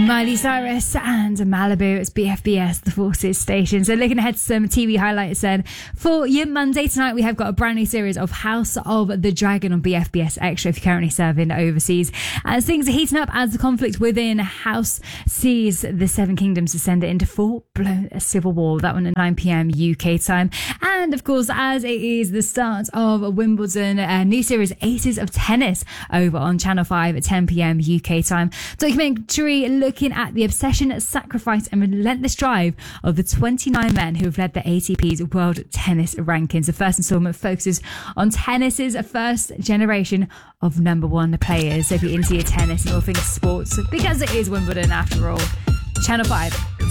Miley Cyrus and Malibu. It's BFBS, the Forces station. So looking ahead to some TV highlights then. For your Monday tonight, we have got a brand new series of House of the Dragon on BFBS Extra if you're currently serving overseas. As things are heating up as the conflict within House sees the Seven Kingdoms descend into full-blown civil war. That one at 9 p.m. UK time. And of course, as it is the start of Wimbledon, a new series, Aces of Tennis, over on Channel 5 at 10 p.m. UK time. Documentary looking at the obsession, sacrifice and relentless drive of the 29 men who have led the ATP's World Tennis Rankings. The first installment focuses on tennis's first generation of number one players. So if you're into your tennis and all things sports, because it is Wimbledon after all, Channel 5.